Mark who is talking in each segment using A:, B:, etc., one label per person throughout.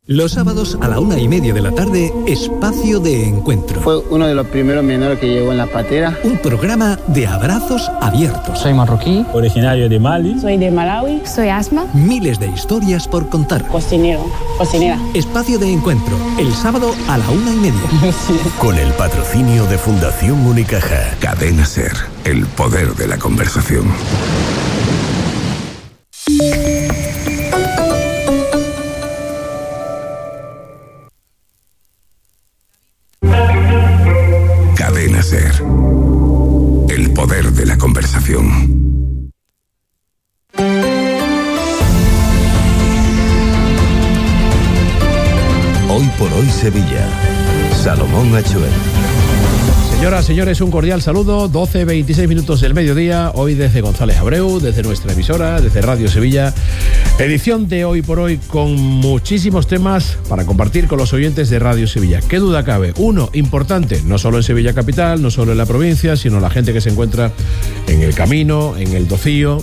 A: Los sábados a la 1:30 de la tarde, Espacio de Encuentro.
B: Fue uno de los primeros menores que llegó en la patera.
A: Un programa de abrazos abiertos.
C: Soy marroquí.
D: Originario de Mali.
E: Soy de Malawi.
F: Soy Asma.
A: Miles de historias por contar.
E: Cocinera.
A: Espacio de Encuentro, el sábado a la 1:30.
G: Con el patrocinio de Fundación Unicaja. Cadena SER, el poder de la conversación. Cadena SER, el poder de la conversación. Hoy por hoy Sevilla. Salomón Achuel.
H: Señoras, señores, un cordial saludo. 12:26 minutos del mediodía. Hoy desde González Abreu, desde nuestra emisora, desde Radio Sevilla. Edición de Hoy por Hoy con muchísimos temas para compartir con los oyentes de Radio Sevilla. ¿Qué duda cabe? Uno, importante, no solo en Sevilla capital, no solo en la provincia, sino la gente que se encuentra en el camino, en el Docío,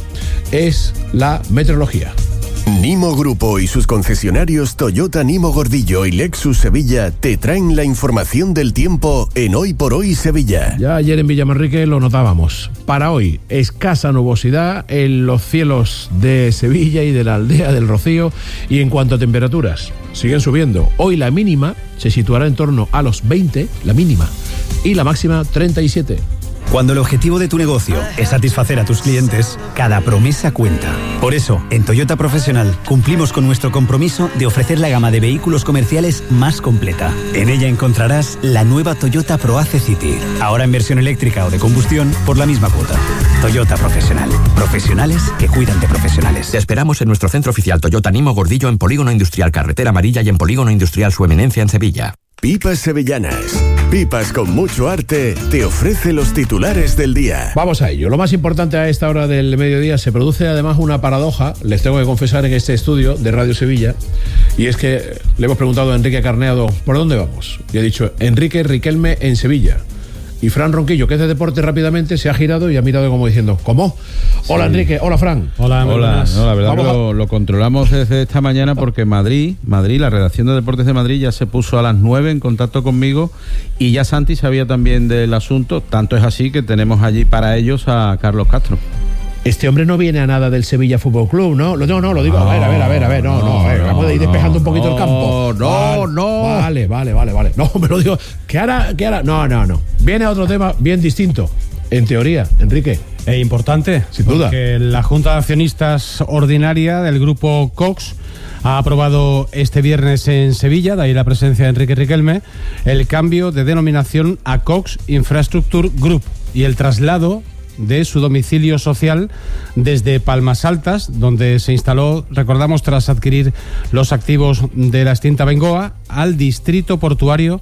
H: es la meteorología.
G: Nimo Grupo y sus concesionarios Toyota Nimo Gordillo y Lexus Sevilla te traen la información del tiempo en Hoy por Hoy Sevilla.
H: Ya ayer en Villamanrique lo notábamos. Para hoy, escasa nubosidad en los cielos de Sevilla y de la aldea del Rocío. Y en cuanto a temperaturas, siguen subiendo. Hoy la mínima se situará en torno a los 20, la mínima, y la máxima 37.
I: Cuando el objetivo de tu negocio es satisfacer a tus clientes, cada promesa cuenta. Por eso, en Toyota Profesional cumplimos con nuestro compromiso de ofrecer la gama de vehículos comerciales más completa. En ella encontrarás la nueva Toyota ProAce City, ahora en versión eléctrica o de combustión por la misma cuota. Toyota Profesional. Profesionales que cuidan de profesionales.
J: Te esperamos en nuestro centro oficial Toyota Nimo Gordillo en Polígono Industrial Carretera Amarilla y en Polígono Industrial Su Eminencia en Sevilla.
G: Pipas Sevillanas. Pipas con mucho arte te ofrece los titulares del día.
H: Vamos a ello. Lo más importante a esta hora del mediodía, se produce además una paradoja, les tengo que confesar, en este estudio de Radio Sevilla, y es que le hemos preguntado a Enrique Carneado, ¿por dónde vamos? Y ha dicho, Enrique Riquelme en Sevilla. Y Fran Ronquillo, que es de deporte, rápidamente se ha girado y ha mirado como diciendo, ¿cómo? Hola, sí. Enrique, hola Fran.
K: Hola. No, la verdad que lo controlamos desde esta mañana porque Madrid, la redacción de Deportes de Madrid ya se puso a las 9 en contacto conmigo y ya Santi sabía también del asunto, tanto es así que tenemos allí para ellos a Carlos Castro.
H: Este hombre no viene a nada del Sevilla Fútbol Club, ¿no? No, lo digo, a ver, vamos a ir despejando un poquito el campo.
K: No.
H: Vale. No, me lo digo, ¿qué hará? No. Viene a otro tema bien distinto, en teoría, Enrique.
L: Importante,
H: sin duda.
L: Porque la Junta de Accionistas Ordinaria del Grupo Cox ha aprobado este viernes en Sevilla, de ahí la presencia de Enrique Riquelme, el cambio de denominación a Cox Infrastructure Group y el traslado de su domicilio social desde Palmas Altas, donde se instaló, recordamos, tras adquirir los activos de la extinta Bengoa, al distrito portuario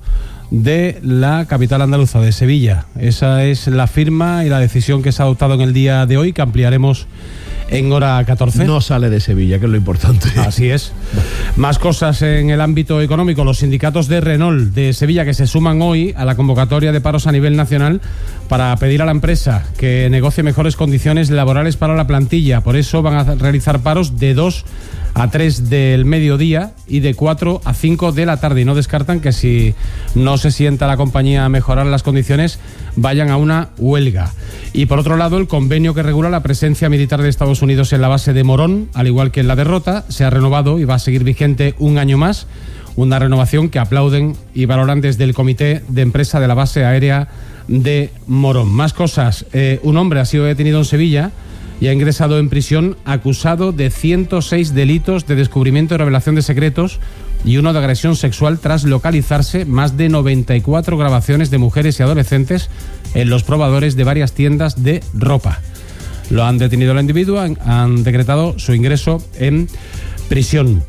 L: de la capital andaluza, de Sevilla. Esa es la firma y la decisión que se ha adoptado en el día de hoy, que ampliaremos en hora 14.
H: No sale de Sevilla, que es lo importante.
L: Así es. Más cosas en el ámbito económico. Los sindicatos de Renault de Sevilla, que se suman hoy a la convocatoria de paros a nivel nacional para pedir a la empresa que negocie mejores condiciones laborales para la plantilla. Por eso van a realizar paros de 2 a 3 del mediodía y de 4 a 5 de la tarde. Y no descartan que si no se sienta la compañía a mejorar las condiciones, vayan a una huelga. Y por otro lado, el convenio que regula la presencia militar de Estados Unidos en la base de Morón, al igual que en la de Rota, se ha renovado y va a seguir vigente un año más. Una renovación que aplauden y valoran desde el comité de empresa de la base aérea de Morón. Más cosas. Un hombre ha sido detenido en Sevilla y ha ingresado en prisión acusado de 106 delitos de descubrimiento y revelación de secretos y uno de agresión sexual tras localizarse más de 94 grabaciones de mujeres y adolescentes en los probadores de varias tiendas de ropa. Lo han detenido el individuo, han decretado su ingreso en prisión.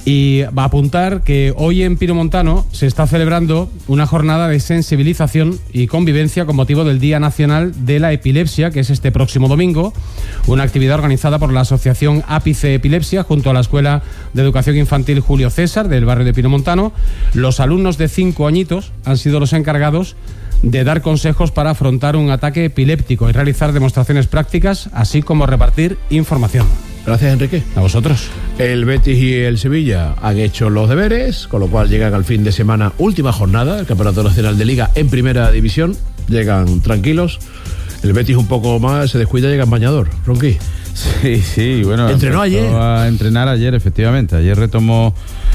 L: Y va a apuntar que hoy en Pinomontano se está celebrando una jornada de sensibilización y convivencia con motivo del Día Nacional de la Epilepsia, que es este próximo domingo, una actividad organizada por la Asociación Ápice Epilepsia junto a la Escuela de Educación Infantil Julio César del barrio de Pinomontano. Los alumnos de 5 añitos han sido los encargados de dar consejos para afrontar un ataque epiléptico y realizar demostraciones prácticas, así como repartir información.
H: Gracias, Enrique.
L: A vosotros.
H: El Betis y el Sevilla han hecho los deberes, con lo cual llegan al fin de semana, última jornada, el Campeonato Nacional de Liga en Primera División. Llegan tranquilos. El Betis un poco más se descuida y llega en bañador. Ronqui.
K: Sí, bueno.
H: ¿Entrenó ayer?
K: A entrenar ayer, efectivamente. Ayer retomó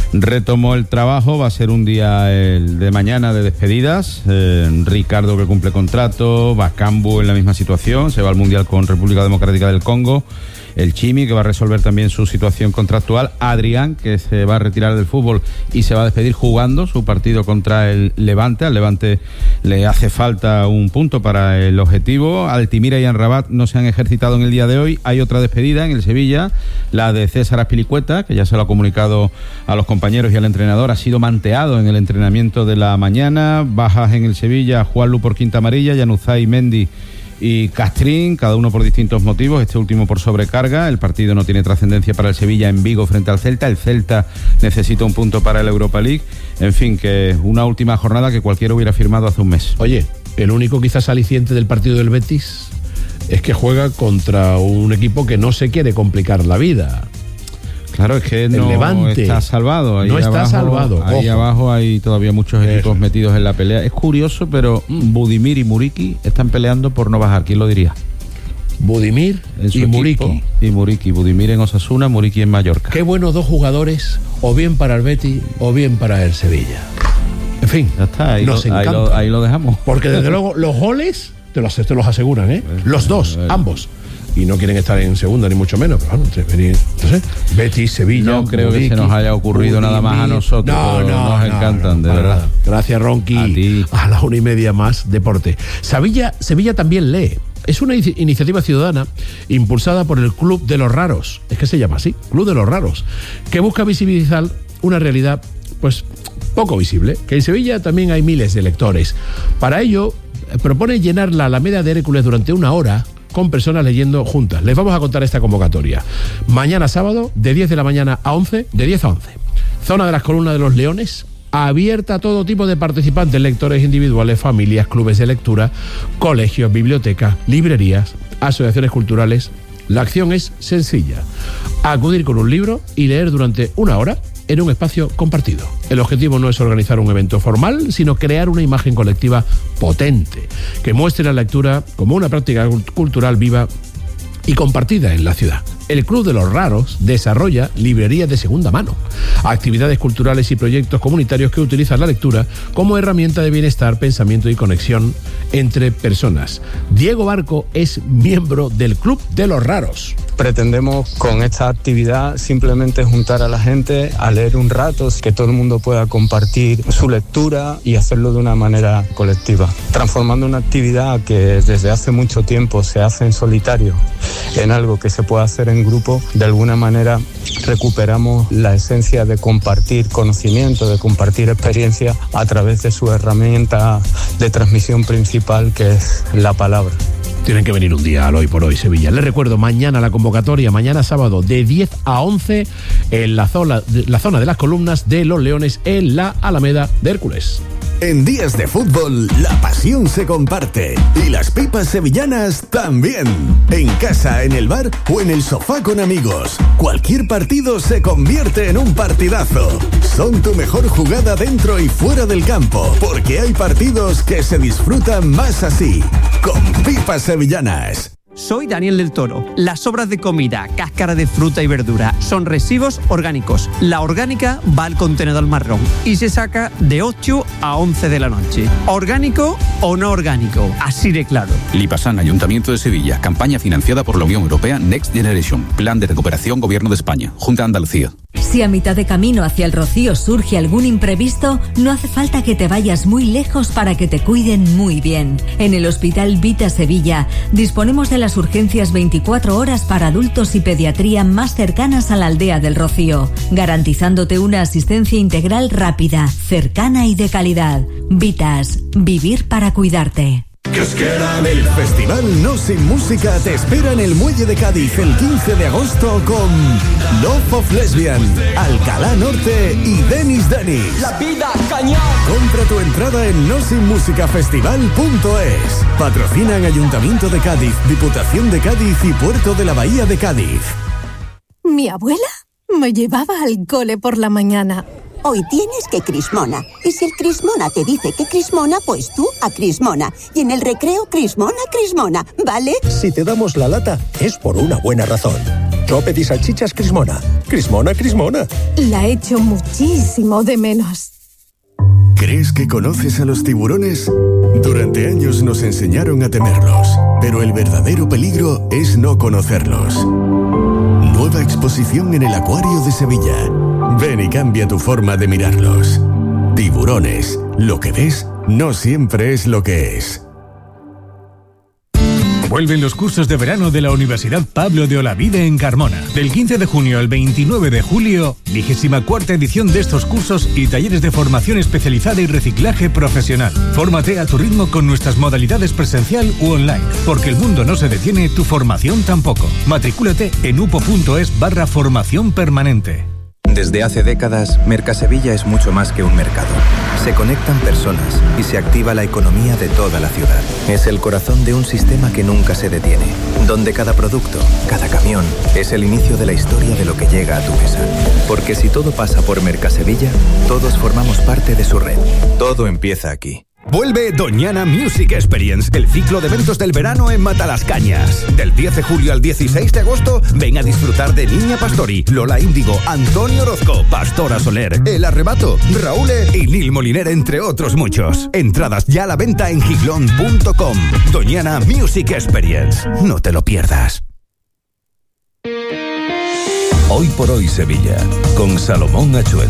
K: el trabajo. Va a ser un día de mañana de despedidas. Ricardo, que cumple contrato. Bakambu en la misma situación. Se va al Mundial con República Democrática del Congo. El Chimi, que va a resolver también su situación contractual. Adrián, que se va a retirar del fútbol y se va a despedir jugando su partido contra el Levante. Al Levante le hace falta un punto para el objetivo. Altimira y Amrabat no se han ejercitado en el día de hoy. Hay otra despedida en el Sevilla, la de César Azpilicueta, que ya se lo ha comunicado a los compañeros y al entrenador. Ha sido manteado en el entrenamiento de la mañana. Bajas en el Sevilla: Juanlu por quinta amarilla, Januzaj, Mendy y Castrín, cada uno por distintos motivos, este último por sobrecarga. El partido no tiene trascendencia para el Sevilla en Vigo frente al Celta. El Celta necesita un punto para el Europa League. En fin, que una última jornada que cualquiera hubiera firmado hace un mes.
H: Oye, el único quizás aliciente del partido del Betis es que juega contra un equipo que no se quiere complicar la vida.
K: Claro, es que no
H: Levante
K: está salvado. Ahí
H: no está
K: abajo,
H: salvado.
K: Ahí abajo hay todavía muchos equipos metidos en la pelea. Es curioso, pero Budimir y Muriqui están peleando por no bajar. ¿Quién lo diría?
H: Budimir y Muriqui.
K: Y Muriqui. Budimir en Osasuna, Muriqui en Mallorca.
H: Qué buenos dos jugadores, o bien para el Betis o bien para el Sevilla. En fin,
K: ya está, ahí lo dejamos.
H: Porque desde luego los goles te los aseguran, ¿eh? Los dos, ambos. Y no quieren estar en segunda, ni mucho menos. Pero bueno, no sé, Betis, Sevilla.
K: No creo Muriqui, que se nos haya ocurrido nada más a nosotros. Nos encantan, de verdad.
H: Nada. Gracias, Ronqui.
K: A ti.
H: A las 1:30 más deporte. Sevilla también lee. Es una iniciativa ciudadana impulsada por el Club de los Raros. Es que se llama así, Club de los Raros, que busca visibilizar una realidad, pues, poco visible. Que en Sevilla también hay miles de lectores. Para ello, propone llenar la Alameda de Hércules durante una hora con personas leyendo juntas. Les vamos a contar esta convocatoria. Mañana sábado, de 10 de la mañana a 11, de 10 a 11. Zona de las Columnas de los Leones, abierta a todo tipo de participantes, lectores individuales, familias, clubes de lectura, colegios, bibliotecas, librerías, asociaciones culturales. La acción es sencilla: acudir con un libro y leer durante una hora en un espacio compartido. El objetivo no es organizar un evento formal, sino crear una imagen colectiva potente, que muestre la lectura como una práctica cultural viva y compartida en la ciudad. El Club de los Raros desarrolla librerías de segunda mano, actividades culturales y proyectos comunitarios que utilizan la lectura como herramienta de bienestar, pensamiento y conexión entre personas. Diego Barco es miembro del Club de los Raros.
C: Pretendemos con esta actividad simplemente juntar a la gente a leer un rato, que todo el mundo pueda compartir su lectura y hacerlo de una manera colectiva, transformando una actividad que desde hace mucho tiempo se hace en solitario en algo que se puede hacer en grupo. De alguna manera recuperamos la esencia de compartir conocimiento, de compartir experiencia a través de su herramienta de transmisión principal, que es la palabra.
H: Tienen que venir un día al Hoy por Hoy Sevilla. Les recuerdo, mañana la convocatoria, mañana sábado de 10 a 11 en la zona de las Columnas de los Leones, en la Alameda de Hércules.
G: En días de fútbol, la pasión se comparte y las pipas sevillanas también. En casa, en el bar o en el sofá con amigos, cualquier partido se convierte en un partidazo. Son tu mejor jugada dentro y fuera del campo, porque hay partidos que se disfrutan más así, con pipas sevillanas.
D: Soy Daniel del Toro. Las sobras de comida, cáscara de fruta y verdura son residuos orgánicos. La orgánica va al contenedor marrón y se saca de 8 a 11 de la noche. ¿Orgánico o no orgánico? Así de claro.
F: Lipasan, Ayuntamiento de Sevilla. Campaña financiada por la Unión Europea Next Generation. Plan de recuperación Gobierno de España. Junta de Andalucía.
M: Si a mitad de camino hacia el Rocío surge algún imprevisto, no hace falta que te vayas muy lejos para que te cuiden muy bien. En el Hospital Vita Sevilla disponemos de las urgencias 24 horas para adultos y pediatría más cercanas a la aldea del Rocío, garantizándote una asistencia integral rápida, cercana y de calidad. Vitas, vivir para cuidarte.
G: El Festival No Sin Música te espera en el Muelle de Cádiz el 15 de agosto con Love of Lesbian, Alcalá Norte y Denis Denis.
N: La vida cañón.
G: Compra tu entrada en nosinmusicafestival.es. Patrocinan Ayuntamiento de Cádiz, Diputación de Cádiz y Puerto de la Bahía de Cádiz.
N: Mi abuela me llevaba al cole por la mañana.
O: Hoy tienes que Crismona. Y si el Crismona te dice que Crismona, pues tú a Crismona. Y en el recreo, Crismona, ¿vale?
P: Si te damos la lata, es por una buena razón. Tróped y salchichas Crismona. Crismona.
N: La echo muchísimo de menos.
G: ¿Crees que conoces a los tiburones? Durante años nos enseñaron a temerlos, pero el verdadero peligro es no conocerlos. Nueva exposición en el Acuario de Sevilla. Ven y cambia tu forma de mirarlos. Tiburones. Lo que ves no siempre es lo que es.
Q: Vuelven los cursos de verano de la Universidad Pablo de Olavide en Carmona. Del 15 de junio al 29 de julio, 24ª edición de estos cursos y talleres de formación especializada y reciclaje profesional. Fórmate a tu ritmo con nuestras modalidades presencial u online. Porque el mundo no se detiene, tu formación tampoco. Matricúlate en upo.es/formación permanente.
R: Desde hace décadas, Mercasevilla es mucho más que un mercado. Se conectan personas y se activa la economía de toda la ciudad. Es el corazón de un sistema que nunca se detiene, donde cada producto, cada camión, es el inicio de la historia de lo que llega a tu mesa. Porque si todo pasa por Mercasevilla, todos formamos parte de su red. Todo empieza aquí.
S: Vuelve Doñana Music Experience, el ciclo de eventos del verano en Matalascañas. Del 10 de julio al 16 de agosto, ven a disfrutar de Niña Pastori, Lola Índigo, Antonio Orozco, Pastora Soler, El Arrebato, Raúl y Nil Moliner, entre otros muchos. Entradas ya a la venta en giglón.com. Doñana Music Experience. No te lo pierdas.
T: Hoy por hoy Sevilla, con Salomón Achuel.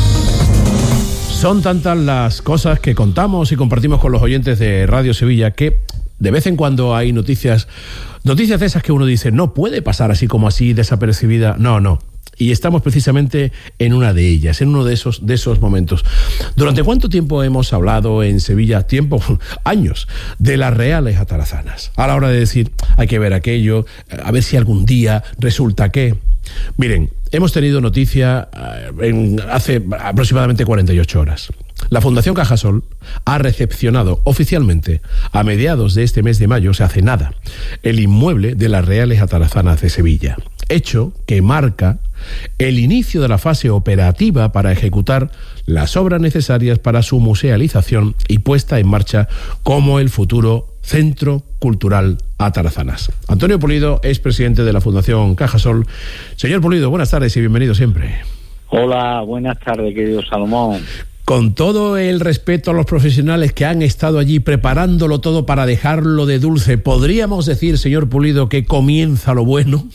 H: Son tantas las cosas que contamos y compartimos con los oyentes de Radio Sevilla que de vez en cuando hay noticias de esas que uno dice, no puede pasar así como así, desapercibida. No. Y estamos precisamente en una de ellas, en uno de esos momentos. ¿Durante cuánto tiempo hemos hablado en Sevilla? Años, de las reales atarazanas. A la hora de decir, hay que ver aquello, a ver si algún día resulta que... Miren, hemos tenido noticia hace aproximadamente 48 horas. La Fundación Cajasol ha recepcionado oficialmente a mediados de este mes de mayo, o sea, hace nada, el inmueble de las Reales Atarazanas de Sevilla. Hecho que marca el inicio de la fase operativa para ejecutar las obras necesarias para su musealización y puesta en marcha como el futuro Centro Cultural Atarazanas. Antonio Pulido es presidente de la Fundación Cajasol. Señor Pulido, buenas tardes y bienvenido siempre.
U: Hola, buenas tardes, querido Salomón.
H: Con todo el respeto a los profesionales que han estado allí preparándolo todo para dejarlo de dulce, ¿podríamos decir, señor Pulido, que comienza lo bueno?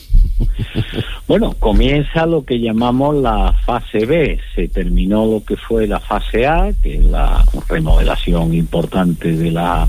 U: Bueno, comienza lo que llamamos la fase B. Se terminó lo que fue la fase A, que es la remodelación importante de las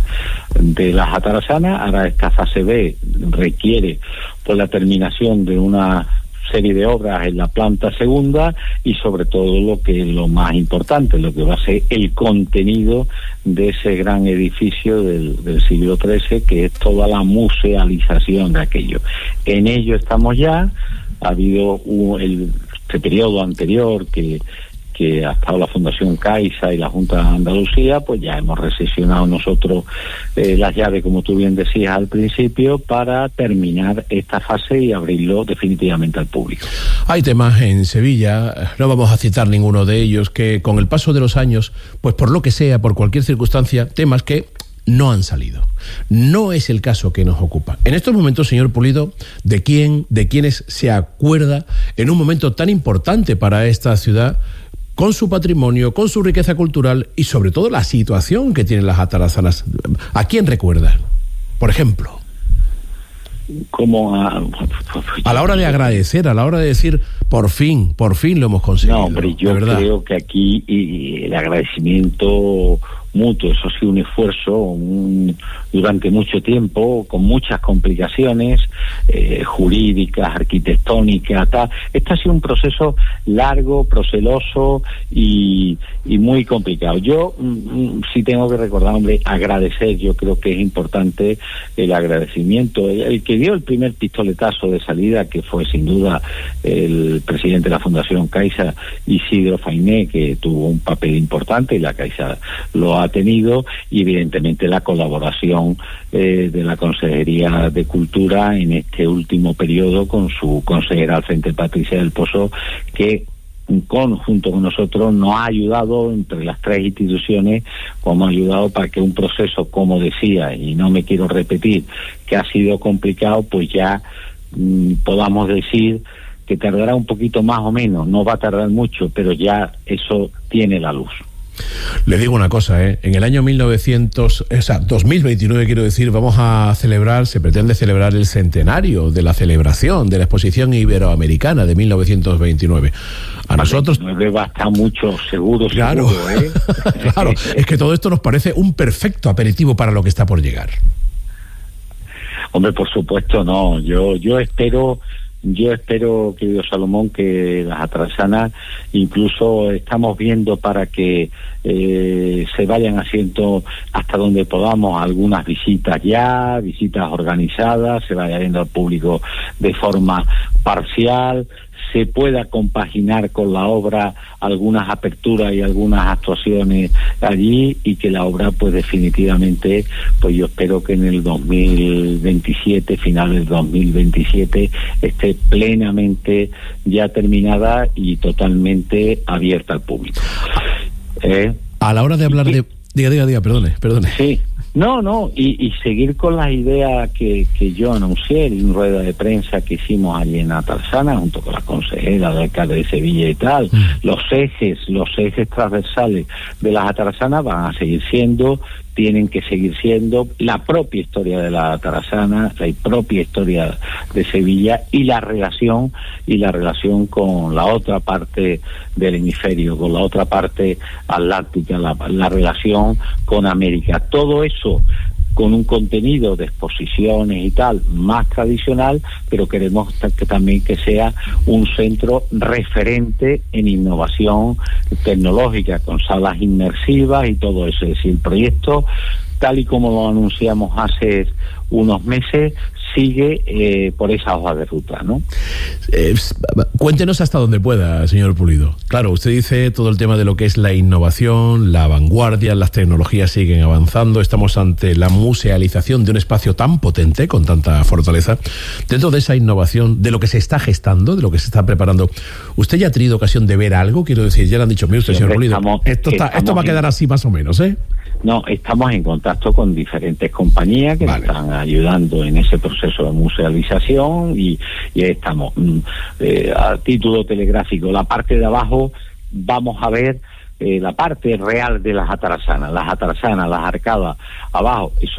U: atarazanas. Ahora esta fase B requiere pues la terminación de una serie de obras en la planta segunda y sobre todo lo que es lo más importante, lo que va a ser el contenido de ese gran edificio del siglo XIII, que es toda la musealización de aquello. En ello estamos ya. Ha habido este periodo anterior que ha estado la Fundación Caixa y la Junta de Andalucía, pues ya hemos recesionado nosotros las llaves, como tú bien decías al principio, para terminar esta fase y abrirlo definitivamente al público.
H: Hay temas en Sevilla, no vamos a citar ninguno de ellos, que con el paso de los años, pues por lo que sea, por cualquier circunstancia, temas que no han salido. No es el caso que nos ocupa. En estos momentos, señor Pulido, ¿de quiénes se acuerda en un momento tan importante para esta ciudad, con su patrimonio, con su riqueza cultural y sobre todo la situación que tienen las atarazanas? ¿A quién recuerda, por ejemplo?
U: Como
H: a la hora de agradecer, a la hora de decir por fin lo hemos conseguido.
U: No, hombre, yo creo que aquí el agradecimiento mutuo, eso ha sido un esfuerzo durante mucho tiempo, con muchas complicaciones jurídicas, arquitectónicas, tal. Este ha sido un proceso largo, proceloso y muy complicado. Yo sí tengo que recordar, hombre, agradecer. Yo creo que es importante el agradecimiento. El que dio el primer pistoletazo de salida, que fue sin duda el el presidente de la Fundación Caixa, Isidro Fainé, que tuvo un papel importante y la Caixa lo ha tenido, y evidentemente la colaboración de la Consejería de Cultura en este último periodo con su consejera al frente, Patricia del Pozo, que junto con nosotros nos ha ayudado entre las tres instituciones, como ha ayudado para que un proceso, como decía, y no me quiero repetir, que ha sido complicado, pues ya podamos decir que tardará un poquito más o menos, no va a tardar mucho, pero ya eso tiene la luz.
H: Le digo una cosa, en el año 2029 quiero decir, vamos a celebrar, se pretende celebrar el centenario de la celebración de la Exposición Iberoamericana de 1929. A nosotros
U: va a estar mucho seguro,
H: claro, claro, es que todo esto nos parece un perfecto aperitivo para lo que está por llegar.
U: Hombre, por supuesto, no. Yo espero, querido Salomón, que las atarazanas, incluso estamos viendo para que se vayan haciendo hasta donde podamos algunas visitas organizadas, se vaya viendo al público de forma parcial, se pueda compaginar con la obra algunas aperturas y algunas actuaciones allí, y que la obra pues definitivamente, pues yo espero que en el 2027, final del 2027, esté plenamente ya terminada y totalmente abierta al público.
H: A la hora de hablar de... Diga, perdone.
U: Sí. No, y seguir con las ideas que yo anuncié en una rueda de prensa que hicimos allí en Atarzana, junto con la consejera del alcalde de Sevilla y tal. Los ejes transversales de las Atarazanas van a seguir siendo, tienen que seguir siendo la propia historia de la Atarazana, la propia historia de Sevilla, y la relación con la otra parte del hemisferio, con la otra parte atlántica, la relación con América. Todo eso con un contenido de exposiciones y tal más tradicional, pero queremos que también que sea un centro referente en innovación tecnológica, con salas inmersivas y todo eso. Es decir, el proyecto, tal y como lo anunciamos hace unos meses, sigue por esa hoja de ruta, ¿no?
H: Cuéntenos hasta donde pueda, señor Pulido. Claro, usted dice todo el tema de lo que es la innovación, la vanguardia, las tecnologías siguen avanzando, estamos ante la musealización de un espacio tan potente, con tanta fortaleza. Dentro de esa innovación, de lo que se está gestando, de lo que se está preparando, ¿usted ya ha tenido ocasión de ver algo? Quiero decir, ya le han dicho, mire usted, señor Pulido, esto va a quedar así más o menos, ¿eh?
U: No, estamos en contacto con diferentes compañías que nos están ayudando en ese proceso de musealización, y estamos a título telegráfico. La parte de abajo vamos a ver la parte real de las atarazanas, las arcadas abajo. Eso